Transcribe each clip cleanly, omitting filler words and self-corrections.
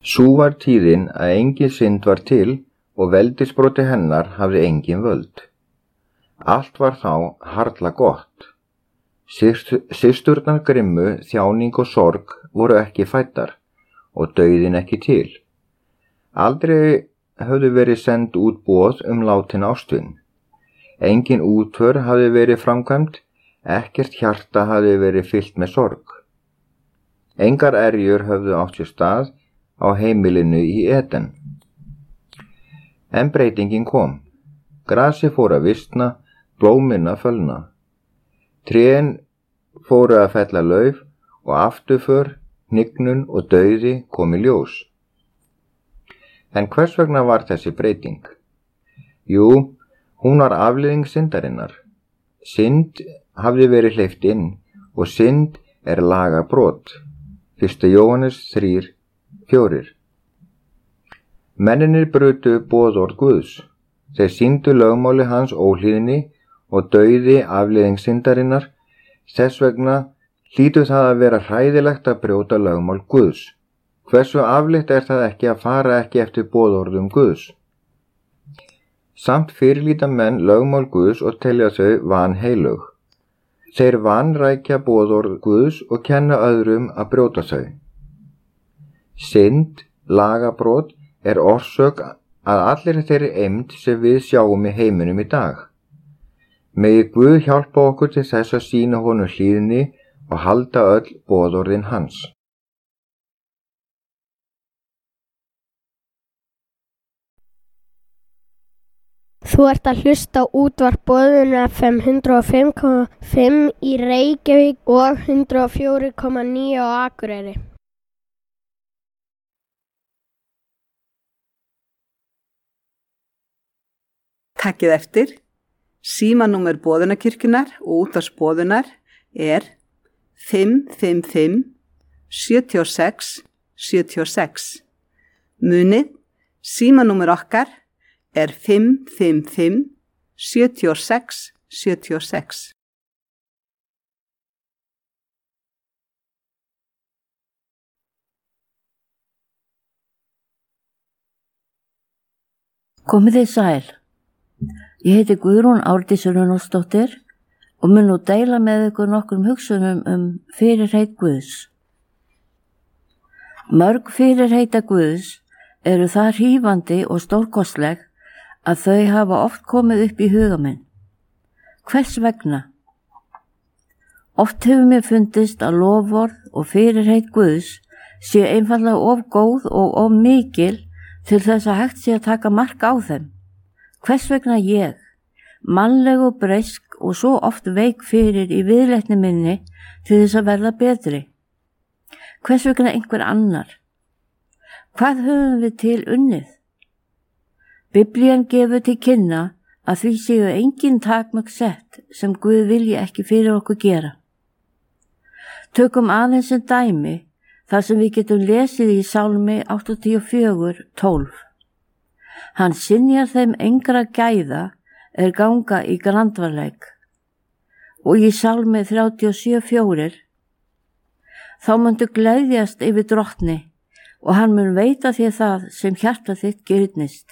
Sú var tíðin að engin synd var til og veldisbroti hennar hafði engin völd. Allt var þá harla gott. Systurnar grimmu, þjáning og sorg voru ekki fæddar og dauðinn ekki til. Aldrei höfðu verið send út boð látin ástvin. Engin útför hafði verið framkvæmd, ekkert hjarta hafði verið fyllt með sorg. Engar erjur höfðu átt sér stað á heimilinu í Eden. En breytingin kom. Grasið fór að visna, blómin að fölna. Trén fóru að fella lauf og afturför, hnignun og dauði kom í ljós. En hvers vegna var þessi breyting? Jú, hún var afleiðing syndarinnar. Synd hafði verið hleypt inn og synd lagabrot. 1. Jóhannes 3:4. Mennirnir brutu boðorð Guðs. Þeir sýndu lögmáli hans óhlýðni og dauði afleiðing syndarinnar. Þess vegna hlýtur það að vera hræðilegt að brjóta lögmál Guðs. Hversu afleitt það ekki að fara ekki eftir boðorðum Guðs? Samt fyrirlíta menn lögmál Guðs og telja þau vanheilög. Þeir vanrækja boðorð Guðs og kenna öðrum að brjóta þau. Synd, lagabrot, orsök að allir þeirri eymd sem við sjáum í heiminum í dag. Megi Guð hjálpa okkur til þess að sýna honum hlýðni og halda öll boðorðin hans. Þú ert að hlusta á útvarp Boðinu FM 105,5 í Reykjavík og 104,9 á Akureyri. Takkið eftir. Símanúmer Boðunarkirkjunnar og útvarps Boðunar 555 76 76. Munið, símanúmer okkar 555 76 76. Komið þið sæl. Ég heiti Guðrún Árdísar Runólfsdóttir og mun nú deila með ykkur nokkrum hugsunum fyrirheit Guðs. Mörg fyrirheita Guðs eru það hrífandi og stórkostleg að þau hafa oft komið upp í huga minn. Hvers vegna? Oft hefur mér fundist að loforð og fyrirheit Guðs sé einfaldlega of góð og of mikil til þess að hægt sé að taka mark á þeim. Hvers vegna ég, mannleg og breysk og svo oft veik fyrir í viðleitni minni til þess að verða betri? Hvers vegna einhver annar? Hvað höfum við til unnið? Biblían gefur til kynna að því séu engin takmörk sett sem Guð vilji ekki fyrir okkur gera. Tökum aðeins sem dæmi þar sem við getum lesið í Sálmi 84:12. Hann synjar þeim engra gæða ganga í grandvarleik. Og í Sálmi 37:4. Þá muntu gleðjast yfir drottni og hann mun veita þér það sem hjarta þitt girnist.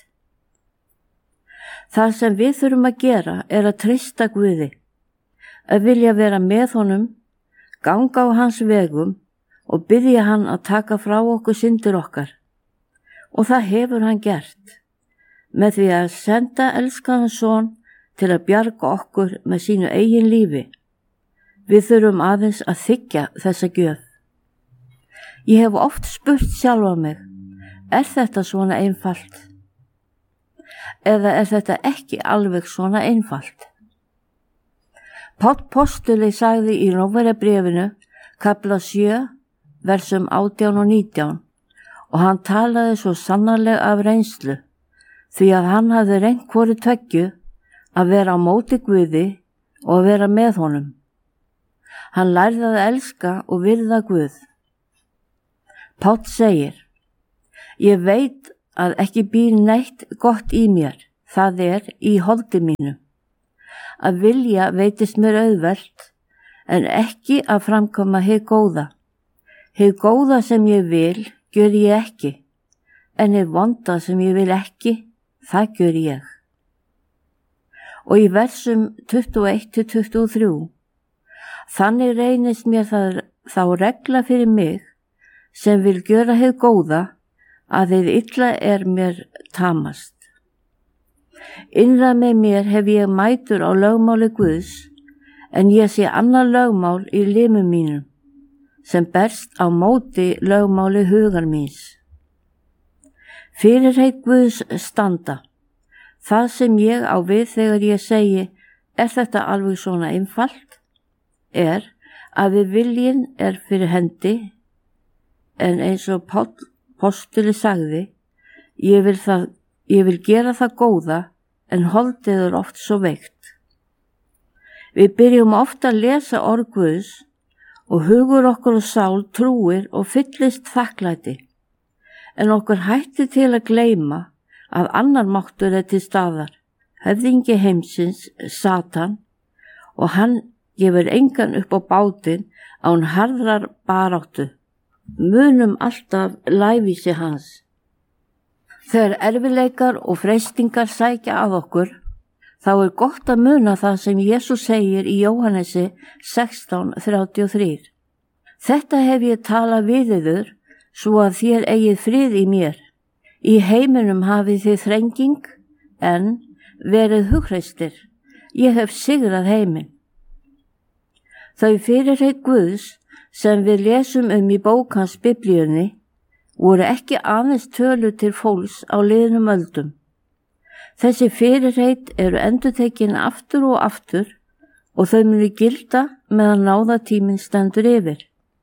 Það sem við þurfum að gera að treysta Guði, að vilja vera með honum, ganga á hans vegum og biðja hann að taka frá okkur syndir okkar. Og það hefur hann gert, með því að senda elskaðan son til að bjarga okkur með sínu eigin lífi. Við þurfum aðeins að þiggja þessa gjöf. Ég hef oft spurt sjálfa mig, þetta svona einfalt? Eða þetta ekki alveg svona einfalt? Páll postuli sagði í Rómverjabréfinu, kafla 7, versum 18 og 19, og hann talaði svo sannarlega af reynslu, því að hann hafði reynt hvoru tveggju að vera á móti Guði og að vera með honum. Hann lærði að elska og virða Guð. Páll segir, ég veit að ekki býr neitt gott í mér, það í holdi mínu. Að vilja veitist mér auðvelt, en ekki að framkoma hið góða. Hið góða sem ég vil, gjör ég ekki, en hið vonda sem ég vil ekki, það gjör ég. Og í versum 21-23, þannig reynist mér það þá regla fyrir mig sem vil gjöra hið góða að hið illa mér tamast. Innra með mér hef ég mætur á lögmáli Guðs, en ég sé annar lögmál í limum mínum, sem berst á móti lögmáli hugar míns. Fyrirheit Guðs standa. Það sem ég á við þegar ég segi, þetta alveg svona einfalt, að við viljinn fyrir hendi, en eins og postuli sagði, ég vil gera það góða, en holdið oft svo veikt. Við byrjum ofta að lesa orð Guðs og hugur okkur og sál trúir og fyllist þakklæti, en okkur hættir til að gleyma að annar máttur til staðar, höfðingi heimsins, Satan, og hann gefur engan upp á bátinn án harðrar baráttu. Munum alltaf lævísi hans. Þegar erfiðleikar og freistingar sækja að okkur, þá gott að muna það sem Jesús segir í Jóhannesi 16:33. Þetta hef ég talað við yður, svo að þér eigið frið í mér. Í heiminum hafið þið þrenging, en verið hugreistir. Ég hef sigrað heiminn. Þau fyrirheit Guðs sem við lesum í bók hans Biblíunni voru ekki aðeins tölu til fólks á liðnum öldum. Þessi fyrirheit endurtekin aftur og aftur og þau munu gilda meðan náðatíminn stendur yfir.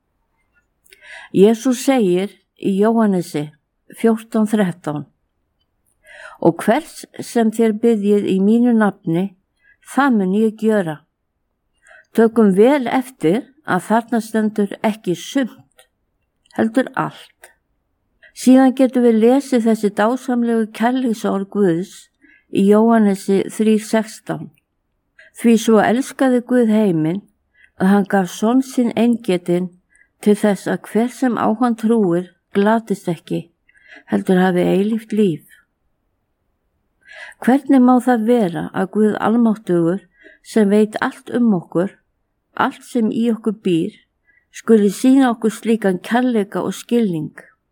Jesús segir í Jóhannesi 14:13: Og hvers sem þér biðjið í mínu nafni, það mun ég gjöra. Tökum vel eftir að þarna stendur ekki sumt, heldur allt. Síðan getum við lesið þessi dásamlegu kærleiksorð Guðs í Jóhannesi 3:16. Því svo elskaði Guð heiminn að hann gaf son sinn eingetinn til þess að hver sem á hann trúir glatist ekki, heldur hafi eilíft líf. Hvernig má það vera að Guð almáttugur sem veit allt okkur, allt sem í okkur býr, skuli sýna okkur slíkan kærleika og skilning?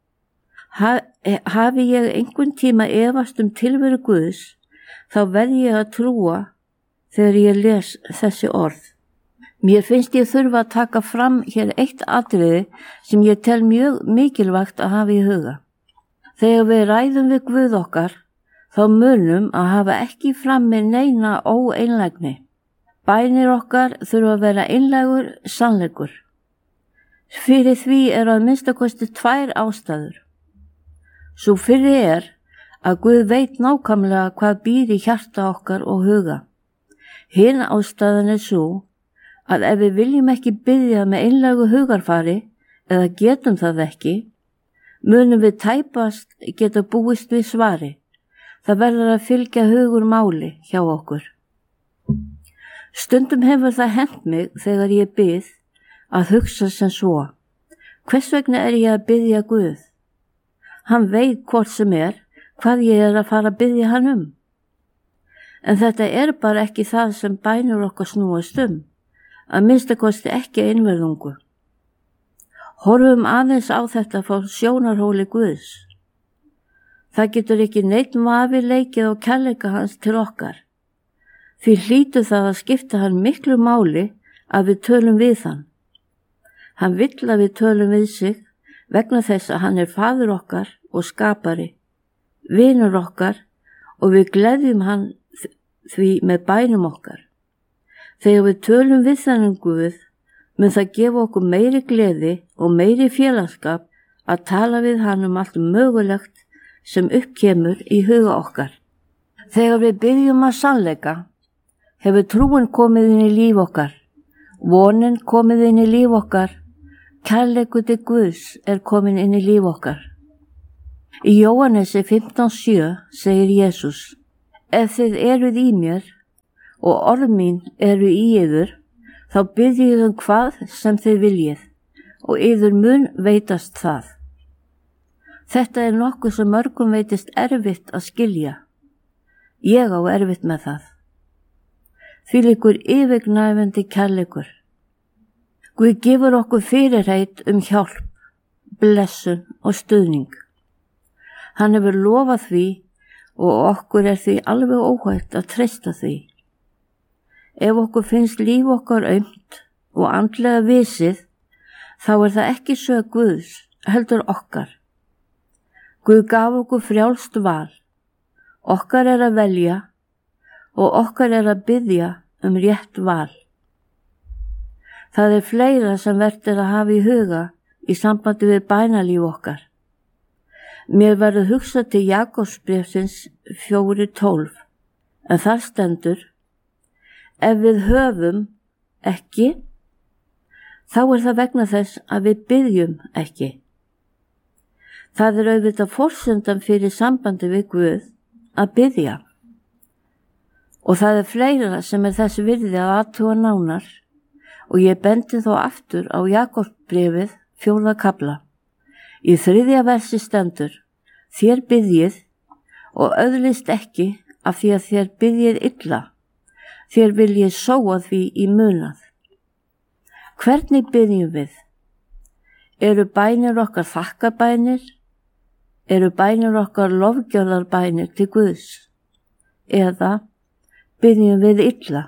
Hafi ég einhvern tíma efast tilveru Guðs, þá verð ég að trúa þegar ég les þessi orð. Mér finnst ég þurfa að taka fram hér eitt atriði sem ég tel mjög mikilvægt að hafa í huga. Þegar við ræðum við Guð okkar, þá munum að hafa ekki frammi neina óeinlægni. Bænir okkar þurfa að vera einlægur sannleikur. Fyrir því að minnstakosti 2 ástæður. Sú fyrri að Guð veit nákvæmlega hvað býr í hjarta okkar og huga. Hin ástæðan sú að ef við viljum ekki biðja með einlægu hugarfari eða getum það ekki, munum við tæpast geta búist við svari. Það verður að fylgja hugur máli hjá okkur. Stundum hefur það hent mig þegar ég bið að hugsa sem svo: hvers vegna ég að biðja Guð? Hann veit hvort sem hvað ég að fara að biðja hann En þetta bara ekki það sem bænir okkar snúast að minnstakosti ekki einverðungu. Horfum aðeins á þetta frá sjónarhóli Guðs. Það getur ekki neitt vafi leikið á kærleika hans til okkar. Því hlýtur það að skipta hann miklu máli að við tölum við hann. Hann vill að við tölum við sig vegna þess að hann faðir okkar og skapari, vinur okkar, og við gleðjum hann því með bænum okkar. Þegar við tölum við þennan Guð, mun það gefa okkur meiri gleði og meiri félagskap að tala við hann allt mögulegt sem uppkemur í huga okkar. Þegar við biðjum að sannleika, hefur trúin komið inn í líf okkar, vonin komið inn í líf okkar, kærleikur til Guðs komin inn í líf okkar. Í Jóhannesi 15:7 segir Jesús: Ef þið eruð í mér og orð mín eru í yður, þá biðjið hvað sem þið viljið og yður mun veitast það. Þetta er nokkuð sem mörgum veitist erfitt að skilja. Ég á erfitt með það. Þvílíkur yfirgnæfandi kærleikur. Guð gefur okkur fyrirheit hjálp, blessun og stuðning. Hann hefur lofað því og okkur er því alveg óhætt að treysta því. Ef okkur finnst líf okkar aumt og andlega visið, þá er það ekki sök Guðs, heldur okkar. Guð gaf okkur frjálst val. Okkar er að velja og okkar er að biðja rétt val. Það er fleira sem vert er að hafa í huga í sambandi við bænalíf okkar. Mér verður hugsað til Jakobsbréfsins 4:12, en þar stendur: ef við höfum ekki, þá er það vegna þess að við biðjum ekki. Það er auðvitað forsendan fyrir sambandi við Guð að biðja. Og það er fleira sem er þess virði að athuga nánar, og ég bendi þó aftur á Jakobsbréfið 4. kafla. Í 3. versi stendur: þér biðjið og öðlist ekki af því að þér biðjið illa, þér viljið sóa því í munað. Hvernig biðjum við? Eru bænir okkar þakkabænir? Eru bænir okkar lofgjörðarbænir til Guðs? Eða biðjum við illa?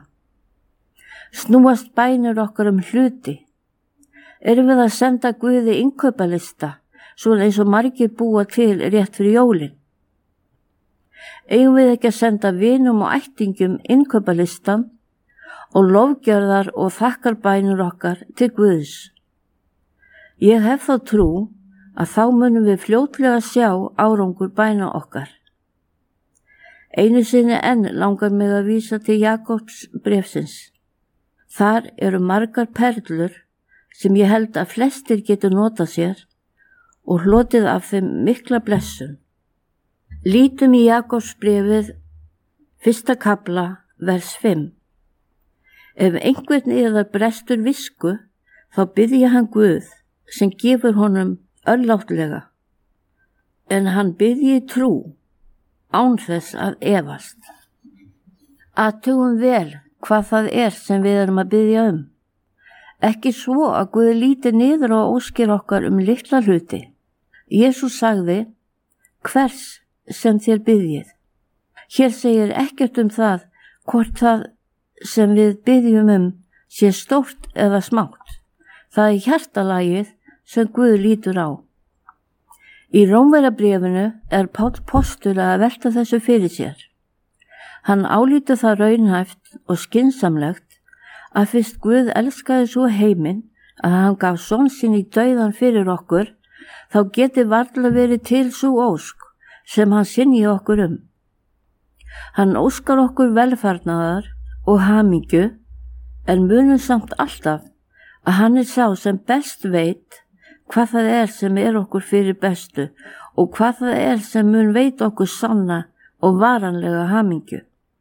Snúast bænir okkar hluti? Erum við að senda Guði innkaupalista, svona eins og margir búa til rétt fyrir jólin? Eigum við ekki að senda vinum og ættingum innkaupalistan og lofgjörðar og þakkarbænir okkar til Guðs? Ég hef þá trú að þá munum við fljótlega sjá árangur bæna okkar. Einu sinni enn langar mig að vísa til Jakobsbréfsins. Þar eru margar perlur sem ég held að flestir getur notað sér og hlotið af þeim mikla blessun. Lítum í Jakobsbréfið 1. kafla, vers 5. Ef einhvern yðar brestur visku, þá biðji hann Guð sem gefur honum örláttlega, en hann biðji í trú, án þess að efast. Athugum vel hvað það er sem við erum að biðja um. Ekki svo að Guð líti niður á óskir okkar litla hluti. Jesús sagði: hvers sem þér biðjið. Hér segir ekkert það hvort það sem við biðjum sé stórt eða smátt. Það er hjartalagið sem Guð lítur á. Í Rómverjabréfinu er Páll postuli að velta þessu fyrir sér. Hann álítur það raunhæft og skynsamlegt að fyrst Guð elskaði svo heiminn að hann gaf son sinn í dauðan fyrir okkur, þá geti varla verið til sú ósk sem hann synji okkur Hann óskar okkur velfarnaðar og hamingju, en munum samt alltaf að hann er sá sem best veit hvað það er sem er okkur fyrir bestu og hvað það er sem mun veit okkur sanna og varanlega hamingju.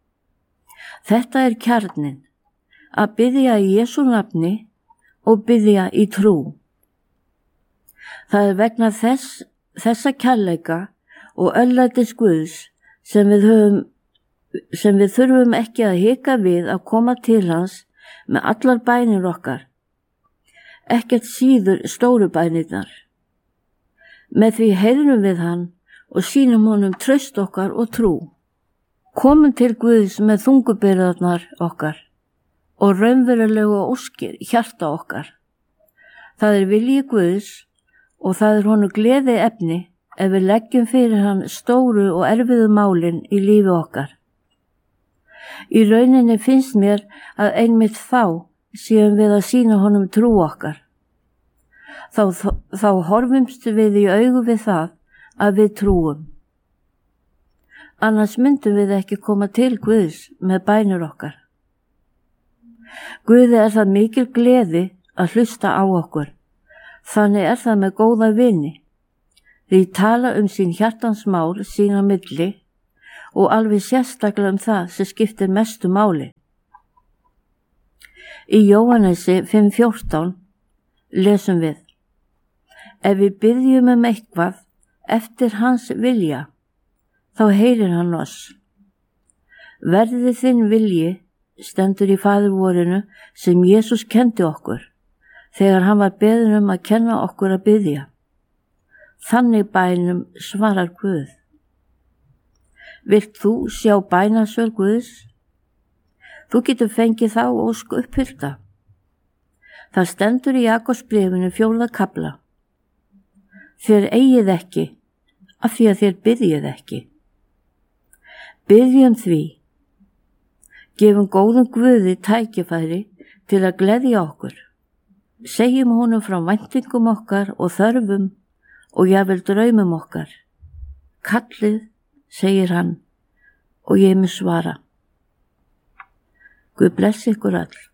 Þetta er kjarninn, að biðja í Jesú nafni og biðja í trú. Það er vegna þessa kærleika og örlætis Guðs sem við þurfum ekki að hika við að koma til hans með allar bænir okkar, ekkert síður stóru bænirnar. Með því heyrum við hann og sýnum honum traust okkar og trú. Komum til Guðs með þungubyrðarnar okkar og raunverulegu óskir hjarta okkar. Það er vilji Guðs og það er honum gleði efni ef við leggjum fyrir hann stóru og erfiðu málin í lífi okkar. Í rauninni finnst mér að einmitt þá séum við að sýna honum trú okkar. Þá horfumst við í augu við það að við trúum. Annars myndum við ekki koma til Guðs með bænir okkar. Guði er það mikil gleði að hlusta á okkur. Þannig er það með góða vini. Því tala sín hjartans mál sín á milli og alveg sérstaklega það sem skiptir mestu máli. Í Jóhannesi 5:14 lesum við: ef við biðjum eitthvað eftir hans vilja, þá heyrir hann oss. Verði þinn vilji stendur í Faðirvorinu sem Jesús kendi okkur, þegar hann var beðinn að kenna okkur að biðja. Þannig bænum svarar Guð. Vilt þú sjá bænasvör Guðs? Þú getur fengið þá ósk uppfyllta. Það stendur í Jakobsbréfinu 4. kafla. Þér eigið ekki, af því að þér biðjið ekki. Biðjum því. Gefum góðum Guði tækifæri til að gleðja okkur. Segjum honum frá væntingum okkar og þörfum og jafnvel draumum okkar. Kallið, segir hann, og ég mun svara. Guð blessi ykkur öll.